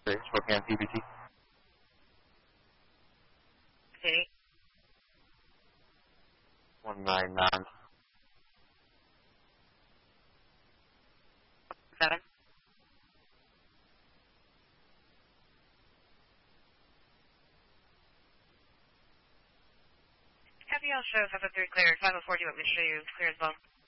Spokane PBT. City. 199. 7. FEL shows up at 3 cleared. 504, do you want me to show you clear as well?